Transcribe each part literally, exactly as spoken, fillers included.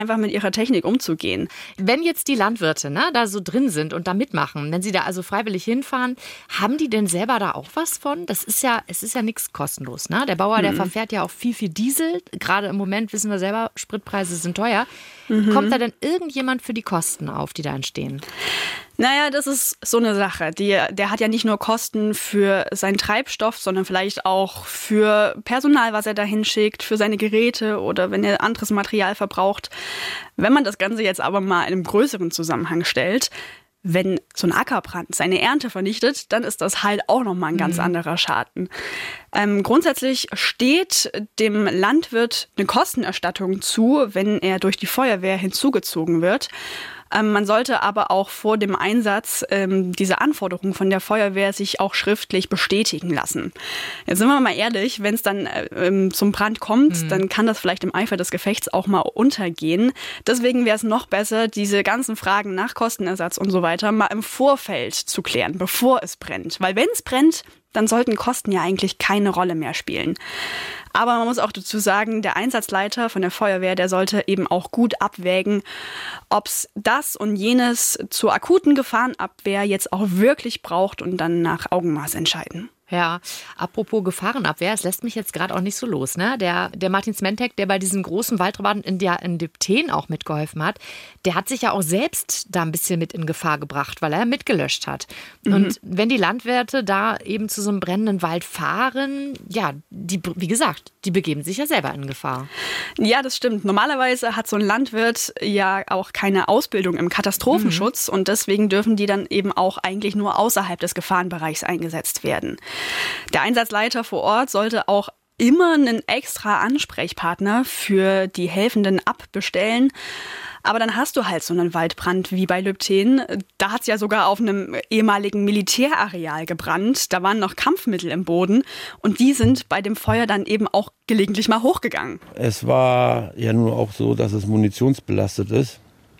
einfach mit ihrer Technik umzugehen. Wenn jetzt die Landwirte ne, da so drin sind und da mitmachen, wenn sie da also freiwillig hinfahren, haben die denn selber da auch was von? Das ist ja, es ist ja nichts kostenlos. Ne? Der Bauer, der mhm. verfährt ja auch viel, viel Diesel. Gerade im Moment wissen wir selber, Spritpreise sind teuer. Mhm. Kommt da denn irgendjemand für die Kosten auf, die da entstehen? Naja, das ist so eine Sache. Die, der hat ja nicht nur Kosten für seinen Treibstoff, sondern vielleicht auch für Personal, was er da hinschickt, für seine Geräte oder wenn er anderes Material verbraucht. Wenn man das Ganze jetzt aber mal in einem größeren Zusammenhang stellt, wenn so ein Ackerbrand seine Ernte vernichtet, dann ist das halt auch nochmal ein ganz mhm. anderer Schaden. Ähm, grundsätzlich steht dem Landwirt eine Kostenerstattung zu, wenn er durch die Feuerwehr hinzugezogen wird. Ähm, man sollte aber auch vor dem Einsatz ähm, diese Anforderungen von der Feuerwehr sich auch schriftlich bestätigen lassen. Jetzt sind wir mal ehrlich, wenn es dann ähm, zum Brand kommt, mhm. dann kann das vielleicht im Eifer des Gefechts auch mal untergehen. Deswegen wäre es noch besser, diese ganzen Fragen nach Kostenersatz und so weiter mal im Vorfeld zu klären, bevor es brennt. Weil wenn es brennt, dann sollten Kosten ja eigentlich keine Rolle mehr spielen. Aber man muss auch dazu sagen, der Einsatzleiter von der Feuerwehr, der sollte eben auch gut abwägen, ob es das und jenes zur akuten Gefahrenabwehr jetzt auch wirklich braucht und dann nach Augenmaß entscheiden. Ja, apropos Gefahrenabwehr, es lässt mich jetzt gerade auch nicht so los. Ne? Der, der Martin Smentek, der bei diesem großen Waldbrand in der in Dipten auch mitgeholfen hat, der hat sich ja auch selbst da ein bisschen mit in Gefahr gebracht, weil er mitgelöscht hat. Mhm. Und wenn die Landwirte da eben zu so einem brennenden Wald fahren, ja, die, wie gesagt, die begeben sich ja selber in Gefahr. Ja, das stimmt. Normalerweise hat so ein Landwirt ja auch keine Ausbildung im Katastrophenschutz mhm. und deswegen dürfen die dann eben auch eigentlich nur außerhalb des Gefahrenbereichs eingesetzt werden. Der Einsatzleiter vor Ort sollte auch immer einen extra Ansprechpartner für die Helfenden abbestellen. Aber dann hast du halt so einen Waldbrand wie bei Lübtheen. Da hat es ja sogar auf einem ehemaligen Militärareal gebrannt. Da waren noch Kampfmittel im Boden und die sind bei dem Feuer dann eben auch gelegentlich mal hochgegangen. Es war ja nun auch so, dass es munitionsbelastet ist.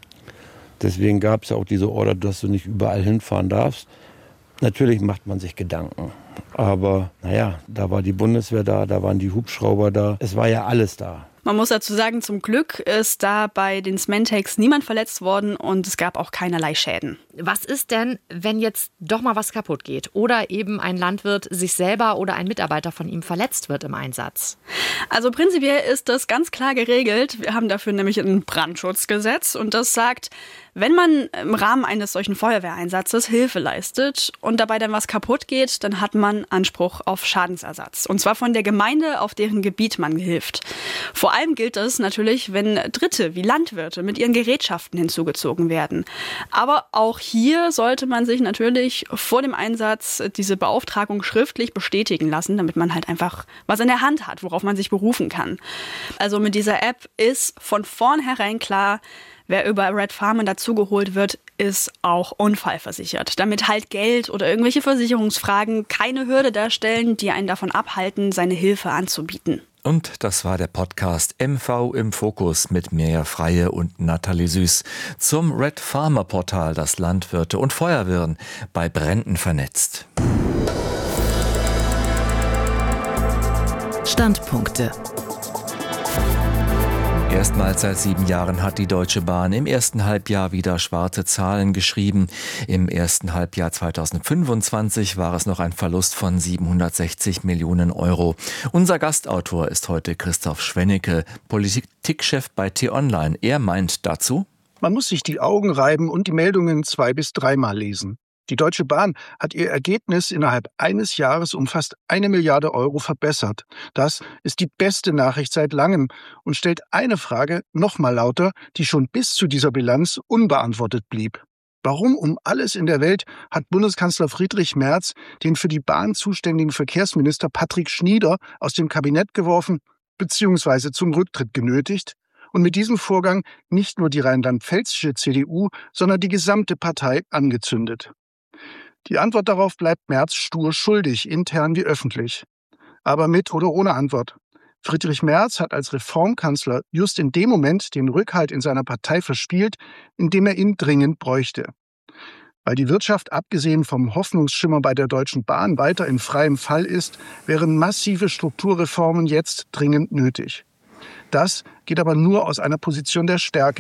Deswegen gab es ja auch diese Order, dass du nicht überall hinfahren darfst. Natürlich macht man sich Gedanken. Aber naja, da war die Bundeswehr da, da waren die Hubschrauber da. Es war ja alles da. Man muss dazu sagen, zum Glück ist da bei den Smentax niemand verletzt worden und es gab auch keinerlei Schäden. Was ist denn, wenn jetzt doch mal was kaputt geht oder eben ein Landwirt sich selber oder ein Mitarbeiter von ihm verletzt wird im Einsatz? Also prinzipiell ist das ganz klar geregelt. Wir haben dafür nämlich ein Brandschutzgesetz und das sagt, wenn man im Rahmen eines solchen Feuerwehreinsatzes Hilfe leistet und dabei dann was kaputt geht, dann hat man Anspruch auf Schadensersatz. Und zwar von der Gemeinde, auf deren Gebiet man hilft. Vor allem gilt das natürlich, wenn Dritte wie Landwirte mit ihren Gerätschaften hinzugezogen werden. Aber auch hier sollte man sich natürlich vor dem Einsatz diese Beauftragung schriftlich bestätigen lassen, damit man halt einfach was in der Hand hat, worauf man sich berufen kann. Also mit dieser App ist von vornherein klar, wer über Red Farming dazugeholt wird, ist auch unfallversichert. Damit halt Geld oder irgendwelche Versicherungsfragen keine Hürde darstellen, die einen davon abhalten, seine Hilfe anzubieten. Und das war der Podcast M V im Fokus mit Mirja Freie und Nathalie Süß zum Red Farmer Portal, das Landwirte und Feuerwehren bei Bränden vernetzt. Standpunkte. Erstmals seit sieben Jahren hat die Deutsche Bahn im ersten Halbjahr wieder schwarze Zahlen geschrieben. Im ersten Halbjahr zweitausendfünfundzwanzig war es noch ein Verlust von siebenhundertsechzig Millionen Euro. Unser Gastautor ist heute Christoph Schwennecke, Politikchef bei T-Online. Er meint dazu: Man muss sich die Augen reiben und die Meldungen zwei- bis dreimal lesen. Die Deutsche Bahn hat ihr Ergebnis innerhalb eines Jahres um fast eine Milliarde Euro verbessert. Das ist die beste Nachricht seit langem und stellt eine Frage noch mal lauter, die schon bis zu dieser Bilanz unbeantwortet blieb. Warum um alles in der Welt hat Bundeskanzler Friedrich Merz den für die Bahn zuständigen Verkehrsminister Patrick Schnieder aus dem Kabinett geworfen bzw. zum Rücktritt genötigt? Und mit diesem Vorgang nicht nur die rheinland-pfälzische C D U, sondern die gesamte Partei angezündet. Die Antwort darauf bleibt Merz stur schuldig, intern wie öffentlich. Aber mit oder ohne Antwort. Friedrich Merz hat als Reformkanzler just in dem Moment den Rückhalt in seiner Partei verspielt, in dem er ihn dringend bräuchte. Weil die Wirtschaft abgesehen vom Hoffnungsschimmer bei der Deutschen Bahn weiter in freiem Fall ist, wären massive Strukturreformen jetzt dringend nötig. Das geht aber nur aus einer Position der Stärke.